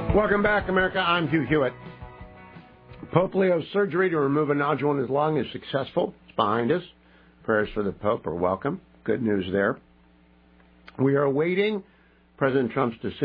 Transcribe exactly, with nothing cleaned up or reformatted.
Welcome back, America. I'm Hugh Hewitt. Pope Leo's surgery to remove a nodule in his lung is successful. It's behind us. Prayers for the Pope are welcome. Good news there. We are awaiting President Trump's decision